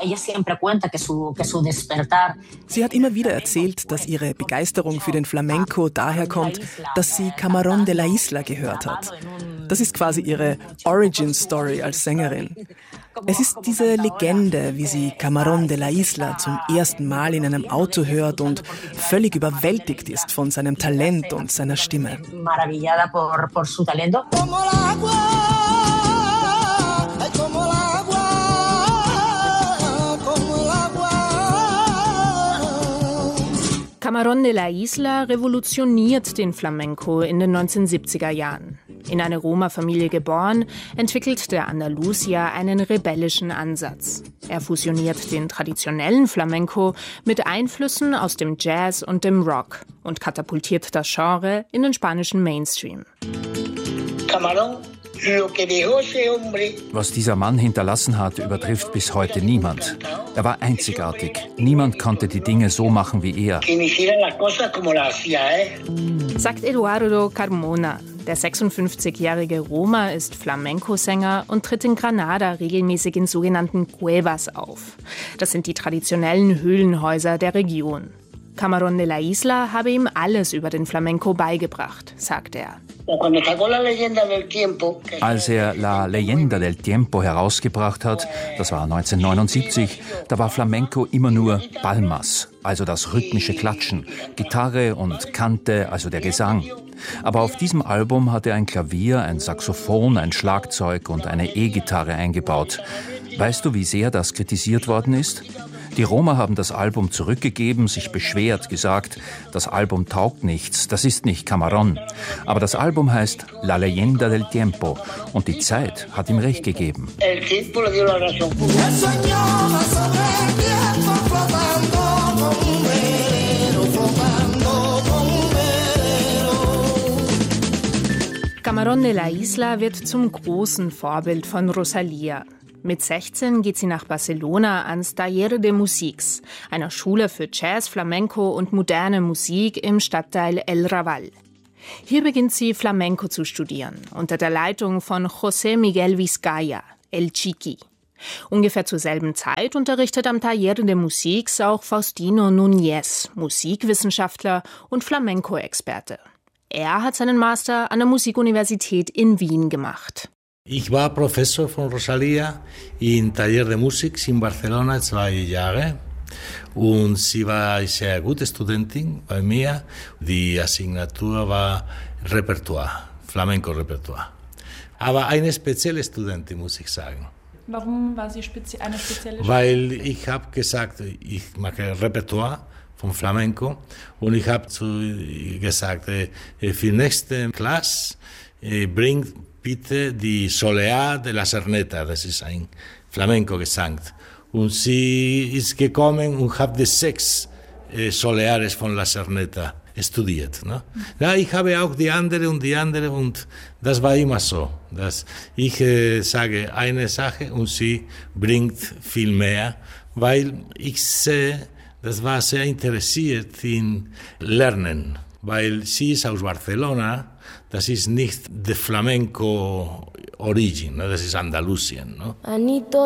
Sie hat immer wieder erzählt, dass ihre Begeisterung für den Flamenco daher kommt, dass sie Camarón de la Isla gehört hat. Das ist quasi ihre Origin-Story als Sängerin. Es ist diese Legende, wie sie Camarón de la Isla zum ersten Mal in einem Auto hört und völlig überwältigt ist von seinem Talent und seiner Stimme. Camarón de la Isla revolutioniert den Flamenco in den 1970er Jahren. In eine Roma-Familie geboren, entwickelt der Andalusier einen rebellischen Ansatz. Er fusioniert den traditionellen Flamenco mit Einflüssen aus dem Jazz und dem Rock und katapultiert das Genre in den spanischen Mainstream. Was dieser Mann hinterlassen hat, übertrifft bis heute niemand. Er war einzigartig. Niemand konnte die Dinge so machen wie er. Sagt Eduardo Carmona. Der 56-jährige Roma ist Flamenco-Sänger und tritt in Granada regelmäßig in sogenannten Cuevas auf. Das sind die traditionellen Höhlenhäuser der Region. Camarón de la Isla habe ihm alles über den Flamenco beigebracht, sagt er. Als er La Leyenda del Tiempo herausgebracht hat, das war 1979, da war Flamenco immer nur Palmas, also das rhythmische Klatschen, Gitarre und Cante, also der Gesang. Aber auf diesem Album hat er ein Klavier, ein Saxophon, ein Schlagzeug und eine E-Gitarre eingebaut. Weißt du, wie sehr das kritisiert worden ist? Die Roma haben das Album zurückgegeben, sich beschwert, gesagt, das Album taugt nichts, das ist nicht Camarón. Aber das Album heißt La Leyenda del Tiempo und die Zeit hat ihm recht gegeben. Camarón de la Isla wird zum großen Vorbild von Rosalía. Mit 16 geht sie nach Barcelona ans Taller de Musics, einer Schule für Jazz, Flamenco und moderne Musik im Stadtteil El Raval. Hier beginnt sie Flamenco zu studieren, unter der Leitung von José Miguel Vizcaya, El Chiqui. Ungefähr zur selben Zeit unterrichtet am Taller de Musics auch Faustino Núñez, Musikwissenschaftler und Flamenco-Experte. Er hat seinen Master an der Musikuniversität in Wien gemacht. Ich war Professor von Rosalía im Taller de Musics in Barcelona 2 Jahre und sie war eine sehr gute Studentin bei mir. Die Assignatur war Repertoire, Flamenco-Repertoire. Aber eine spezielle Studentin, muss ich sagen. Warum war sie eine spezielle? Weil ich habe gesagt, ich mache Repertoire vom Flamenco und ich habe gesagt, für nächste Klasse bringt bitte die Soleá de la Cerneta, das ist ein Flamenco-Gesang. Und sie ist gekommen und hat die 6 Soleares von la Cerneta studiert. Ne? Ja, ich habe auch die andere und das war immer so. Dass ich sage eine Sache und sie bringt viel mehr, weil ich sehe, das war sehr interessiert in Lernen, weil sie ist aus Barcelona. Das ist nicht der Flamenco Origin, das ist Andalusien.